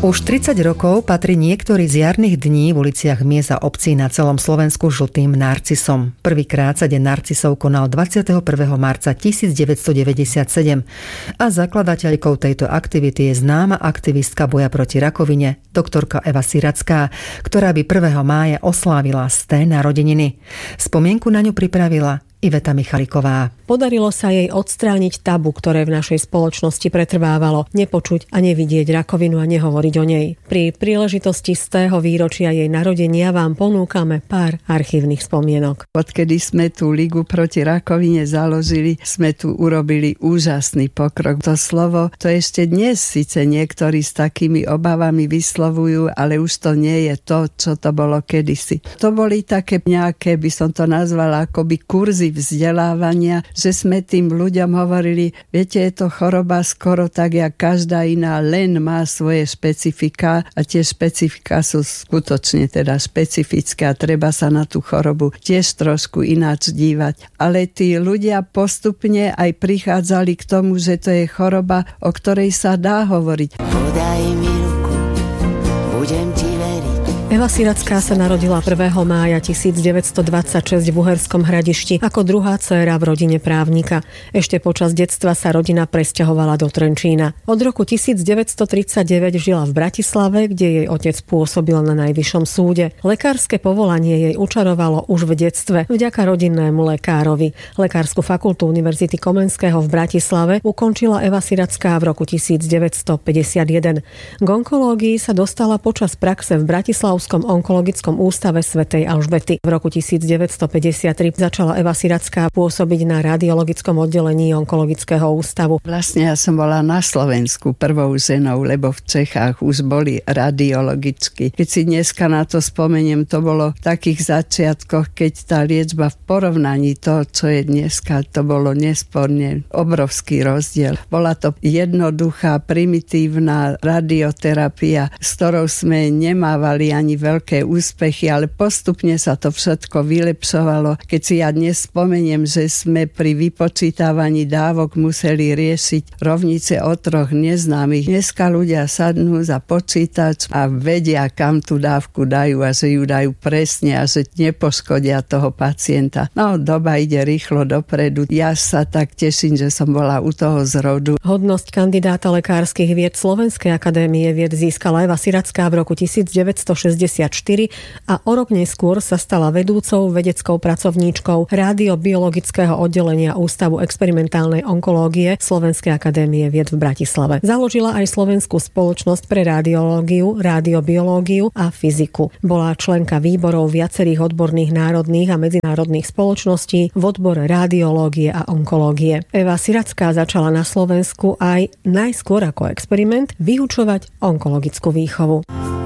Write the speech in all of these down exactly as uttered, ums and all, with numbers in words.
Už tridsať rokov patrí niektorý z jarných dní v uliciach miest a obcí na celom Slovensku žltým narcisom. Prvýkrát sa deň narcisov konal dvadsiateho prvého marca tisícdeväťstodeväťdesiatsedem a zakladateľkou tejto aktivity je známa aktivistka boja proti rakovine, doktorka Eva Siracká, ktorá by prvého mája oslávila sté narodeniny. Spomienku na ňu pripravila Iveta Michaliková. Podarilo sa jej odstrániť tabu, ktoré v našej spoločnosti pretrvávalo, nepočuť a nevidieť rakovinu a nehovoriť o nej. Pri príležitosti stého výročia jej narodenia vám ponúkame pár archívnych spomienok. Odkedy sme tú Ligu proti rakovine založili, sme tu urobili úžasný pokrok. To slovo, to ešte dnes síce niektorí s takými obavami vyslovujú, ale už to nie je to, čo to bolo kedysi. To boli také nejaké, by som to nazvala, akoby kurzy vzdelávania, že sme tým ľuďom hovorili, viete, je to choroba skoro tak, jak každá iná, len má svoje špecifika a tie špecifika sú skutočne teda špecifické a treba sa na tú chorobu tiež trošku ináč dívať. Ale tí ľudia postupne aj prichádzali k tomu, že to je choroba, o ktorej sa dá hovoriť. Podaj mi ruku, budem ti veriť. Eva Siracká sa narodila prvého mája tisícdeväťstodvadsaťšesť v Uherskom Hradišti ako druhá dcéra v rodine právnika. Ešte počas detstva sa rodina presťahovala do Trenčína. Od roku tisícdeväťstotridsaťdeväť žila v Bratislave, kde jej otec pôsobil na Najvyššom súde. Lekárske povolanie jej učarovalo už v detstve vďaka rodinnému lekárovi. Lekársku fakultu Univerzity Komenského v Bratislave ukončila Eva Siracká v roku tisícdeväťstopäťdesiatjeden. K onkológii sa dostala počas praxe v Bratislave onkologickom ústave svätej Alžbety. V roku tisícdeväťstopäťdesiattri začala Eva Siracká pôsobiť na radiologickom oddelení onkologického ústavu. Vlastne ja som bola na Slovensku prvou ženou, lebo v Čechách už boli radiologicky. Keď si dneska na to spomeniem, to bolo v takých začiatkoch, keď tá liečba v porovnaní to, čo je dneska, to bolo nesporne obrovský rozdiel. Bola to jednoduchá, primitívna radioterapia, s ktorou sme nemávali ani veľké úspechy, ale postupne sa to všetko vylepšovalo. Keď si ja dnes spomeniem, že sme pri vypočítavaní dávok museli riešiť rovnice o troch neznámych. Dneska ľudia sadnú za počítač a vedia, kam tú dávku dajú a že ju dajú presne a že nepoškodia toho pacienta. No, doba ide rýchlo dopredu. Ja sa tak teším, že som bola u toho zrodu. Hodnosť kandidáta lekárskych vied Slovenskej akadémie vied získala Eva Siracká v roku tisícdeväťstošesťdesiatštyri a o rok neskôr sa stala vedúcou vedeckou pracovníčkou radiobiologického oddelenia Ústavu experimentálnej onkológie Slovenskej akadémie vied v Bratislave. Založila aj Slovenskú spoločnosť pre radiológiu, radiobiológiu a fyziku. Bola členka výborov viacerých odborných národných a medzinárodných spoločností v odbore radiológie a onkológie. Eva Siracká začala na Slovensku aj najskôr ako experiment vyučovať onkologickú výchovu.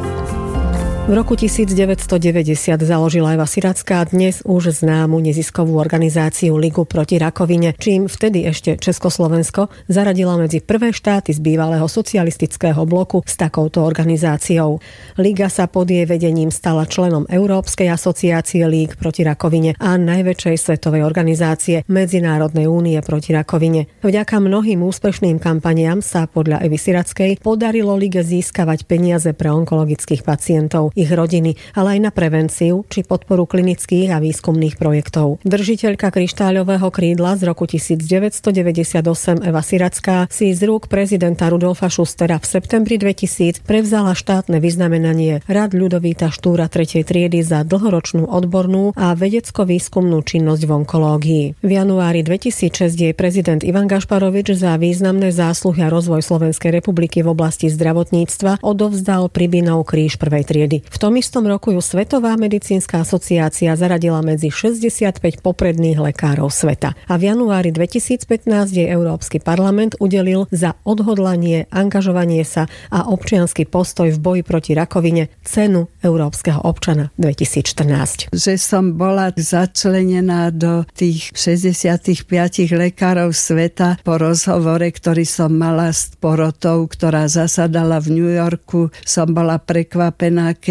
V roku tisícdeväťstodeväťdesiat založila Eva Siracká dnes už známu neziskovú organizáciu Ligu proti rakovine, čím vtedy ešte Československo zaradila medzi prvé štáty z bývalého socialistického bloku s takouto organizáciou. Liga sa pod jej vedením stala členom Európskej asociácie Líg proti rakovine a najväčšej svetovej organizácie Medzinárodnej únie proti rakovine. Vďaka mnohým úspešným kampaniám sa podľa Evy Sirackej podarilo Lige získavať peniaze pre onkologických pacientov, ich rodiny, ale aj na prevenciu či podporu klinických a výskumných projektov. Držiteľka kryštáľového krídla z roku tisícdeväťstodeväťdesiatosem Eva Siracká si z rúk prezidenta Rudolfa Schustera v septembri dvetisíc prevzala štátne vyznamenanie Rad Ľudovíta Štúra tretej triedy za dlhoročnú odbornú a vedecko-výskumnú činnosť v onkológii. V januári dvetisícšesť jej prezident Ivan Gašparovič za významné zásluhy a rozvoj Slovenskej republiky v oblasti zdravotníctva odovzdal Pribinov kríž prvej triedy. V tom istom roku ju Svetová medicínska asociácia zaradila medzi šesťdesiatpäť popredných lekárov sveta. A v januári dvetisícpätnásť jej Európsky parlament udelil za odhodlanie, angažovanie sa a občiansky postoj v boji proti rakovine cenu Európskeho občana dvetisícštrnásť. Že som bola začlenená do tých šesťdesiatpäť lekárov sveta po rozhovore, ktorý som mala s porotou, ktorá zasadala v New Yorku, som bola prekvapená, keď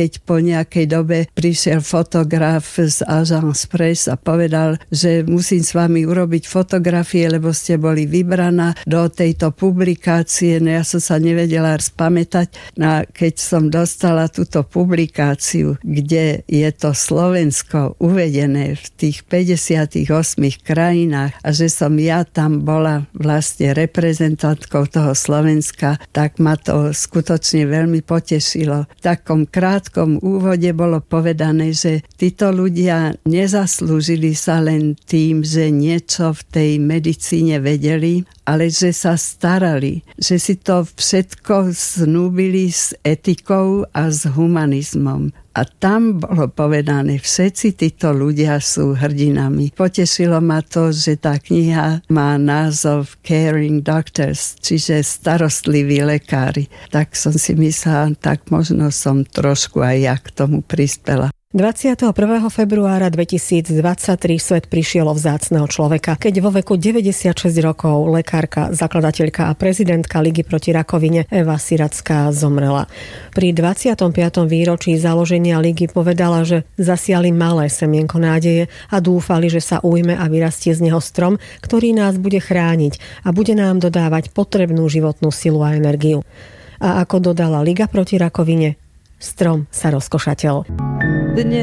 keď po nejakej dobe prišiel fotograf z Agence Presse a povedal, že musím s vami urobiť fotografie, lebo ste boli vybraná do tejto publikácie. No ja som sa nevedela spamätať. No a keď som dostala túto publikáciu, kde je to Slovensko uvedené v tých päťdesiatich ôsmich krajinách a že som ja tam bola vlastne reprezentantkou toho Slovenska, tak ma to skutočne veľmi potešilo. V takom krátkom úvode bolo povedané, že títo ľudia nezaslúžili sa len tým, že niečo v tej medicíne vedeli, ale že sa starali, že si to všetko snúbili s etikou a s humanizmom. A tam bolo povedané, všetci títo ľudia sú hrdinami. Potešilo ma to, že tá kniha má názov Caring Doctors, čiže starostliví lekári. Tak som si myslela, tak možno som trošku aj ja k tomu prispela. dvadsiateho prvého februára dvetisícdvadsaťtri svet prišiel o vzácneho človeka, keď vo veku deväťdesiatšesť rokov lekárka, zakladateľka a prezidentka Ligy proti rakovine Eva Siracká zomrela. Pri dvadsiatom piatom výročí založenia Ligy povedala, že zasiali malé semienko nádeje a dúfali, že sa ujme a vyrastie z neho strom, ktorý nás bude chrániť a bude nám dodávať potrebnú životnú silu a energiu. A ako dodala Liga proti rakovine, strom sa rozkošateľ. Dnes